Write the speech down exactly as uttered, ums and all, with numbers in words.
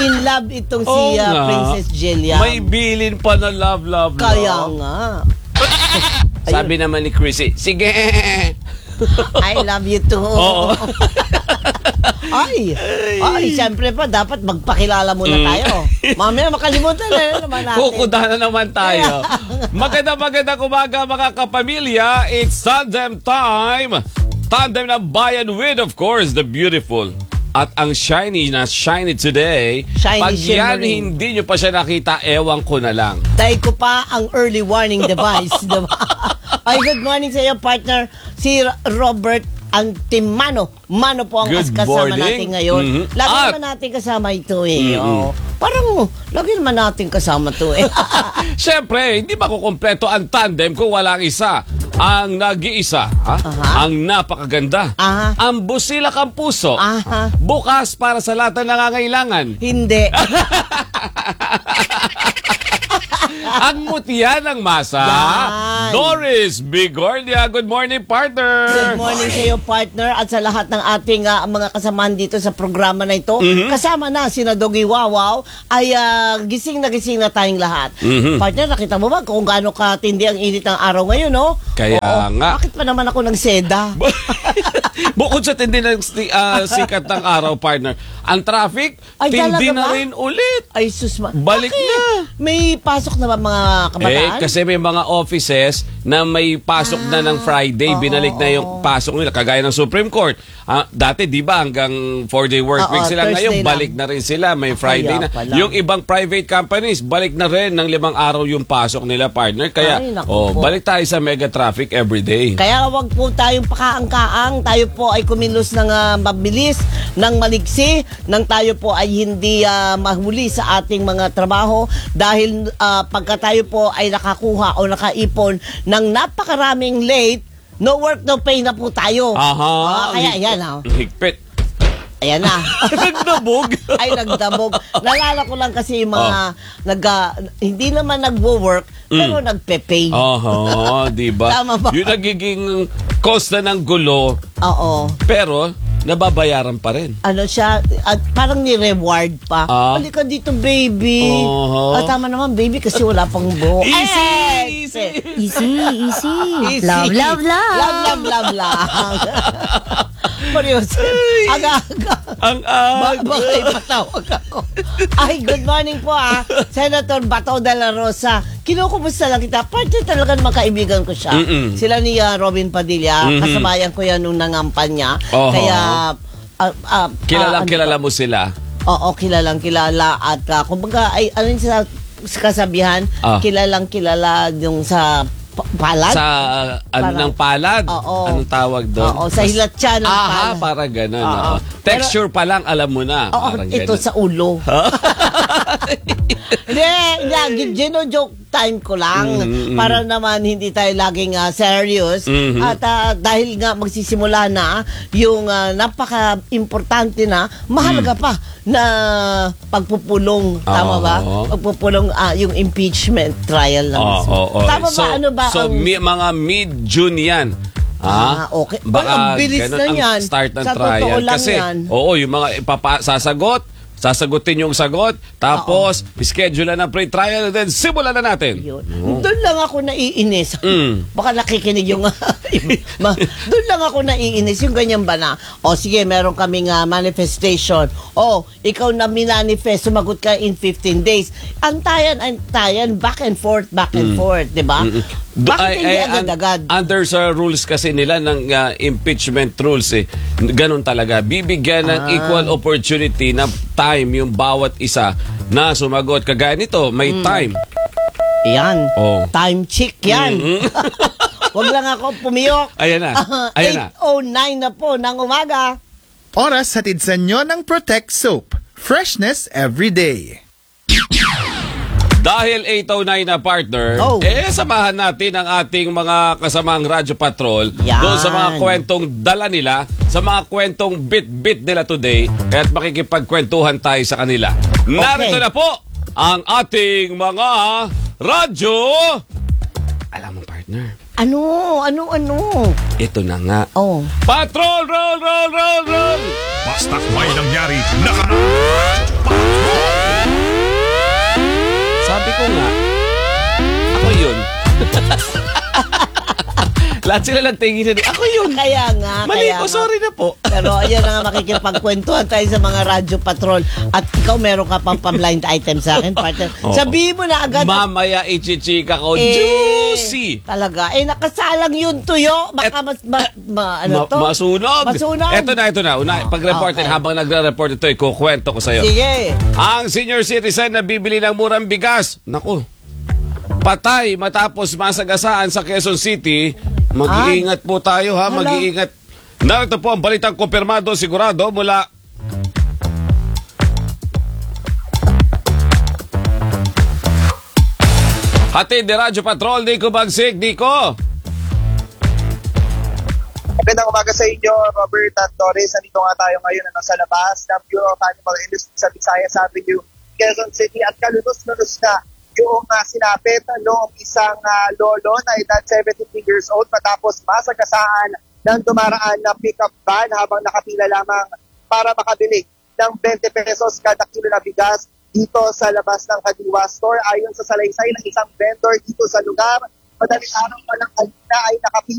in love itong si Oo uh, nga. Princess Jelia. May bilin pa na love, love, love. Kaya nga. Sabi naman ni Chrissy, sige. I love you too. Oo. Ay, ay, siyempre pa, dapat magpakilala muna Mm. tayo. Mamaya makalimutan na naman natin. Kukuda na naman tayo. Maganda maganda umaga mga kapamilya. It's Tandem time. Tandem ng bayan with, of course, the beautiful. At ang shiny na shiny today. Shiny, pag yan shimmering. hindi nyo pa siya nakita, ewan ko na lang. Dahil ko pa ang early warning device. Diba? Ay, good morning sa iyo, partner. Si Robert Antimano. Mano po ang Good kasama morning. natin ngayon. Mhm. Lagi At- naman natin kasama ito eh. Mhm. Oh. Parang, lagi naman natin kasama to eh. Siyempre, hindi makukumpleto ang tandem kung walang isa. Ang nag-iisa, ha? Aha. Ang napakaganda, Aha. ang busilak ang puso, Aha. bukas para sa lahat ng nangangailangan. Hindi. Ang mutya ng masa, Yan. Doris Bigornia. Good morning, partner. Good morning sa iyo, partner, at sa lahat ng ating ah, mga kasamahan dito sa programa na ito. Mhm. Kasama na sina Doggy Wawaw, ay ah, gising na gising na tayong lahat. Mhm. Partner, nakita mo ba kung gaano katindi ang init ng araw ngayon, no? Kaya Oo. nga. Bakit pa naman ako ng seda? Bukod sa tindi ng uh, sikat ng araw, partner, ang traffic, Ay, tindi talaga na ba? rin ulit. Ay, susma. Balik Bakit? na. May pasok na ba mga kabataan? Eh, kasi may mga offices na may pasok na ng Friday, oo, binalik na yung oo. pasok nila, kagaya ng Supreme Court. Ah, dati, di ba, hanggang four-day work Oo, week sila. Thursday Ngayon, lang. balik na rin sila. May Friday Kaya na. pala. Yung ibang private companies, balik na rin ng limang araw yung pasok nila, partner. Kaya, Ay, naku oh, po. balik tayo sa mega traffic everyday. Kaya wag po tayong pakaang-kaang, tayo po ay kumilos ng ah, mabilis, ng maliksi, nang tayo po ay hindi ah, mahuli sa ating mga trabaho dahil ah, pagka tayo po ay nakakuha o nakaipon ng napakaraming late, no work, no pay na po tayo. Aha. Ah, kaya yan ah. Higpit. Ayan na. Nagdabog. Ay, nagdamog. Nalala ko lang kasi yung mga nag, ah, hindi naman nagwo-work, pero nagpe-pay. Aha, di ba? Tama ba? Yung nagiging cost na ng gulo, Oo. pero nababayaran pa rin. Ano siya, at parang ni-reward pa. Ah. Halika dito, baby. Oho. Ah, tama naman, baby, kasi wala pang buhok. Easy, Ay, easy. Easy, easy. Easy. Love, love, love. Love, love, love, love. Seryoso. Aga-aga. Ang Ba aga. baka ipatawag ako. Ay, good morning po ah. Senator Bato de la Rosa. Kinukumusta lang kita. Parte talagang makaibigan ko siya. Mm-mm. Sila ni ah, Robin Padilla. Mhm. Kasabayan ko yan nung nangampanya. Oho. Kaya, ah, ah, Kilalang ah, ano kilala ba? mo sila. Oo, kilalang kilala. At uh, kumbaga, ay, ano yung sa, sa kasabihan, Ah. kilalang kilala yung sa pa- palad? Sa ano Parang- ng palad? Oo. Anong tawag doon? Oo, sa hilatsa ng Aha, palad. para ganun. Oo. oo. Texture pa lang, alam mo na. Oo, Parang ito ganun. sa ulo. Hindi, hindi, gino-joke time ko lang Mm, mm, para naman hindi tayo laging ah, serious. Mhm. At ah, dahil nga magsisimula na yung ah, napaka-importante na, mahalaga pa na pagpupulong. Tama ba? Oo. Pagpupulong ah, yung impeachment trial lang. Oo, oo, oo. Tama so, ba? Ano ba So, ang... mi- mga mid-June yan. Ah, okay. Well, ang bilis ganun na ang yan. start ng Sa trial. totoo lang Kasi, yan. oo, yung mga ipapa- sasagot, sasagutin yung sagot, tapos, schedule na ng pre-trial, and then simulan na natin. Yun. Doon lang ako naiinis. Mm. Baka nakikinig yung... ma- Doon lang ako naiinis. Yung ganyan ba na? O sige, meron kaming uh, manifestation. O, ikaw na minanifest, sumagot ka in fifteen days. Ang tayan, ang tayan, back and forth, back and forth. Diba? Do- Bakit ay- hindi ay, agad-agad? un- under sa rules kasi nila ng uh, impeachment rules eh, ganun talaga. Bibigyan ng Ah. equal opportunity na time yung bawat isa na sumagot. Kagaya nito, may Hmm. time. Yan. Oh. Time chick yan. Huwag lang ako pumiyok. Ayan na. Ayan na. eight oh nine na po ng umaga. Oras hatid sa inyo ng Protect Soap. Freshness every day. Dahil eight oh nine na partner, Oh. eh samahan natin ang ating mga kasamang Radyo Patrol Yan. doon sa mga kwentong dala nila, sa mga kwentong bit-bit nila today, kaya't makikipagkwentuhan tayo sa kanila. Narito na po ang ating mga radyo. Alam mo partner, Ano? Ano? Ano? ito na nga. Oh. Patrol, roll, roll, roll, roll! Basta't may nangyari, nakaraan. Lahat sila lang tingin na, ako yun. Kaya nga, Mali kaya ko, nga. sorry na po. Pero ayan na nga, makikipagkwentuhan tayo sa mga radyo patrol. At ikaw meron ka pang pa-blind item sa akin, partner. Oo. Sabihin mo na agad. Mamaya ichichika ko, Eh, juicy. Talaga. Eh, nakasalang yun, tuyo. Baka mas, ma, ma- ano Ma- to? masunog. Masunog. Ito na, ito na. Una, pag-report, okay. habang nagre-report ito, ikukwento ko sa'yo. Sige. Ang senior citizen na bibili ng murang bigas, naku, patay matapos masagasaan sa Quezon City. Mag-iingat po tayo ha, Hala. mag-iingat. Narito po ang balitang kumpirmado sigurado mula Hatid ni Radyo Patrol, Nico Bagsik, Nico. Magandang umaga sa inyo, Robert at Torres. Nandito nga tayo ngayon ano, sa labas ng Bureau of Animal Industry sa Visayas Avenue, Quezon City. At kalunos-lunos na yung uh, sinapit noong isang uh, lolo na edad seventy-three years old matapos masagasaan ng dumaraan na pick-up van habang nakapila lamang para makabili ng twenty pesos kada kilo na bigas dito sa labas ng Kadiwa Store. Ayon sa salaysay ng isang vendor dito sa lugar, madaling araw pa lang kanina ay nakapila